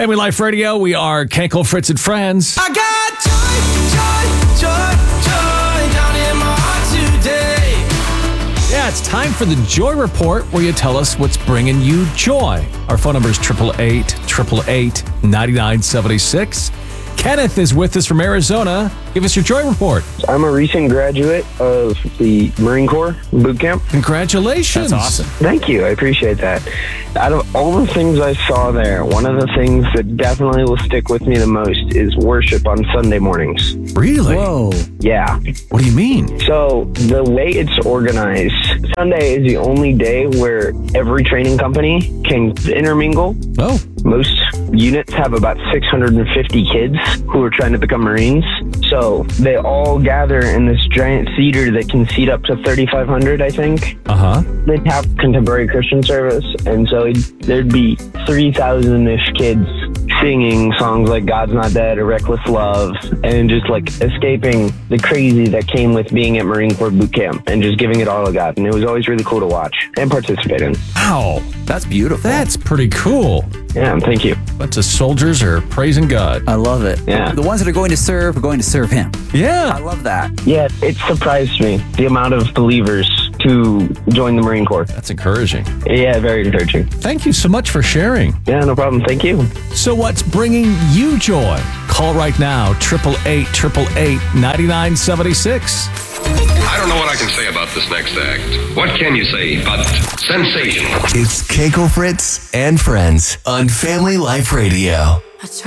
Family Life Radio. We are Kenkel, Fritz, and Friends. I got joy down in my heart today. Yeah, it's time for the Joy Report, where you tell us what's bringing you joy. Our phone number is 888-888-9976. Kenneth is with us from Arizona. Give us your Joy Report. I'm a recent graduate of the Marine Corps boot camp. Congratulations. That's awesome. Thank you. I appreciate that. Out of all the things I saw there, one of the things that definitely will stick with me the most is worship on Sunday mornings. Really? Whoa. Yeah. What do you mean? So the way it's organized, Sunday is the only day where every training company can intermingle. Oh. Most units have about 650 kids who are trying to become Marines. So they all gather in this giant theater that can seat up to 3,500, I think. Uh-huh. They'd have contemporary Christian service, and so there'd be 3,000-ish kids singing songs like God's Not Dead or Reckless Love, and just like escaping the crazy that came with being at Marine Corps boot camp and just giving it all to God. And it was always really cool to watch and participate in. Wow. That's beautiful. That's pretty cool. Yeah, thank you. Bunch of soldiers are praising God. I love it. Yeah. The ones that are going to serve are going to serve him. I Yeah. love that. Yeah, it surprised me, the amount of believers to join the Marine Corps. That's encouraging. Yeah, very encouraging. Thank you so much for sharing. Yeah, no problem. Thank you. So what's bringing you joy? Call right now, 888-888-9976. I don't know what I can say about this next act. What can you say but sensational? It's Kenkel, Fritz, and Friends on Family Life Radio.